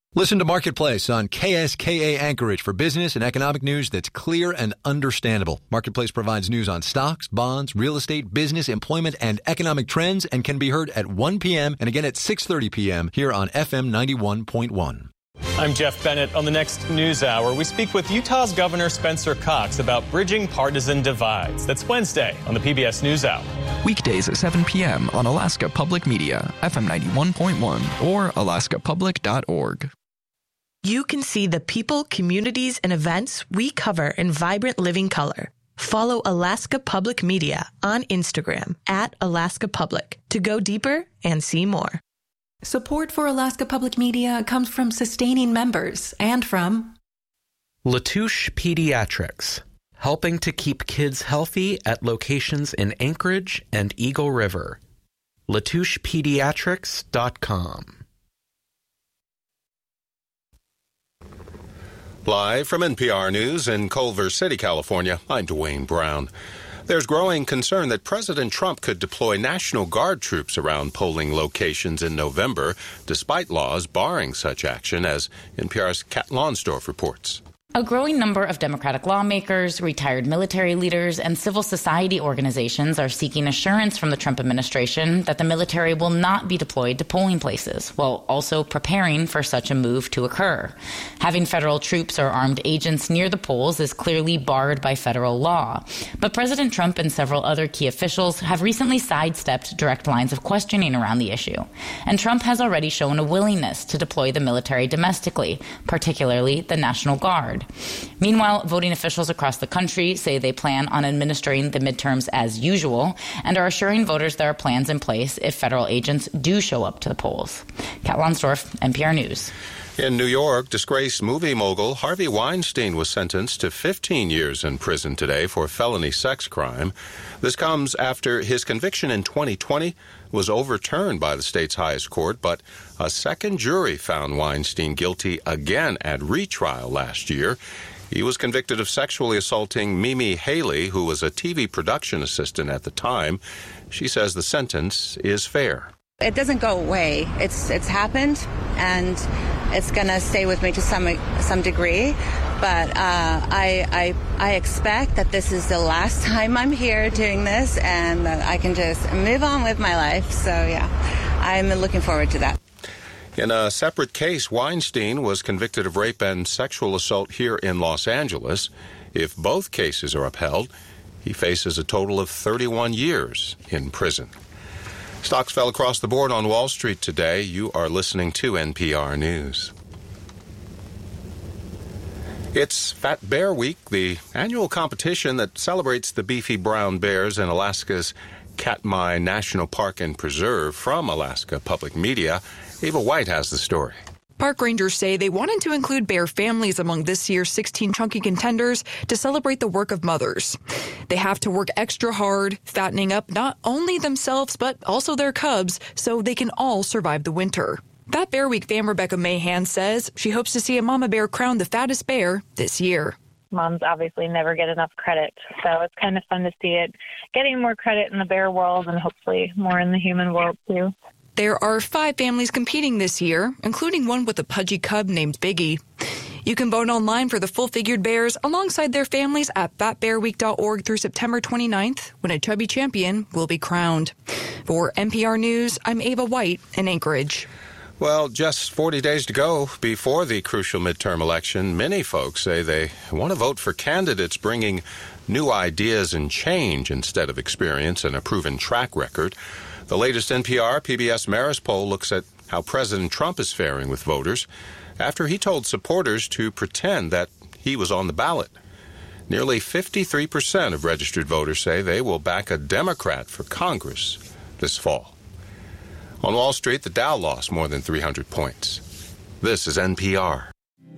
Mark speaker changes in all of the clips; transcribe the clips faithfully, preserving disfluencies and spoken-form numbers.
Speaker 1: Listen to Marketplace on K S K A Anchorage for business and economic news that's clear and understandable. Marketplace provides news on stocks, bonds, real estate, business, employment, and economic trends and can be heard at one p.m. and again at six thirty p.m. here on F M ninety-one point one.
Speaker 2: I'm Jeff Bennett. On the next News Hour, we speak with Utah's Governor Spencer Cox about bridging partisan divides. That's Wednesday on the P B S News Hour.
Speaker 3: Weekdays at seven p.m. on Alaska Public Media, F M ninety-one point one or alaska public dot org.
Speaker 4: You can see the people, communities, and events we cover in vibrant living color. Follow Alaska Public Media on Instagram at Alaska Public to go deeper and see more.
Speaker 5: Support for Alaska Public Media comes from sustaining members and from
Speaker 6: Latouche Pediatrics, helping to keep kids healthy at locations in Anchorage and Eagle River. latouche pediatrics dot com.
Speaker 7: Live from N P R News in Culver City, California, I'm Dwayne Brown. There's growing concern that President Trump could deploy National Guard troops around polling locations in November, despite laws barring such action, as N P R's Kat Lonsdorf reports.
Speaker 8: A growing number of Democratic lawmakers, retired military leaders, and civil society organizations are seeking assurance from the Trump administration that the military will not be deployed to polling places, while also preparing for such a move to occur. Having federal troops or armed agents near the polls is clearly barred by federal law. But President Trump and several other key officials have recently sidestepped direct lines of questioning around the issue. And Trump has already shown a willingness to deploy the military domestically, particularly the National Guard. Meanwhile, voting officials across the country say they plan on administering the midterms as usual and are assuring voters there are plans in place if federal agents do show up to the polls. Kat Lonsdorf, N P R News.
Speaker 7: In New York, disgraced movie mogul Harvey Weinstein was sentenced to fifteen years in prison today for felony sex crime. This comes after his conviction in twenty twenty was overturned by the state's highest court, but a second jury found Weinstein guilty again at retrial last year. He was convicted of sexually assaulting Mimi Haley, who was a T V production assistant at the time. She says the sentence is fair.
Speaker 9: It doesn't go away. It's it's happened, and it's going to stay with me to some some degree. But uh, I, I I expect that this is the last time I'm here doing this, and that I can just move on with my life. So yeah, I'm looking forward to that.
Speaker 7: In a separate case, Weinstein was convicted of rape and sexual assault here in Los Angeles. If both cases are upheld, he faces a total of thirty-one years in prison. Stocks fell across the board on Wall Street today. You are listening to N P R News. It's Fat Bear Week, the annual competition that celebrates the beefy brown bears in Alaska's Katmai National Park and Preserve. From Alaska Public Media, Ava White has the story.
Speaker 10: Park rangers say they wanted to include bear families among this year's sixteen chunky contenders to celebrate the work of mothers. They have to work extra hard, fattening up not only themselves but also their cubs so they can all survive the winter. Fat Bear Week fan Rebecca Mahan says she hopes to see a mama bear crowned the fattest bear this year.
Speaker 11: Moms obviously never get enough credit, so it's kind of fun to see it getting more credit in the bear world and hopefully more in the human world too.
Speaker 10: There are five families competing this year, including one with a pudgy cub named Biggie. You can vote online for the full-figured bears alongside their families at fat bear week dot org through September twenty-ninth, when a chubby champion will be crowned. For N P R News, I'm Ava White in Anchorage.
Speaker 7: Well, just forty days to go before the crucial midterm election, many folks say they want to vote for candidates bringing new ideas and change instead of experience and a proven track record. The latest N P R P B S Marist poll looks at how President Trump is faring with voters after he told supporters to pretend that he was on the ballot. Nearly fifty-three percent of registered voters say they will back a Democrat for Congress this fall. On Wall Street, the Dow lost more than three hundred points. This is N P R.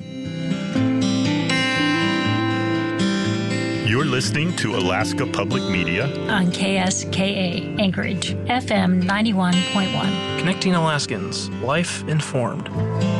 Speaker 12: You're listening to Alaska Public Media
Speaker 13: on K S K A Anchorage, F M ninety-one point one.
Speaker 14: Connecting Alaskans, life informed.